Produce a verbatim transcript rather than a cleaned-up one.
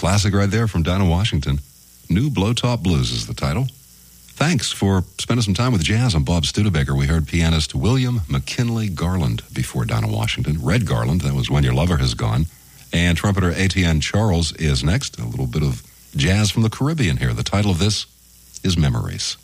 classic right there from Dinah Washington. New Blowtop Blues is the title. Thanks for spending some time with jazz. I'm Bob Studebaker. We heard pianist William McKinley Garland before Dinah Washington. Red Garland, that was When Your Lover Has Gone. And trumpeter Etienne Charles is next. A little bit of jazz from the Caribbean here. The title of this is Memories.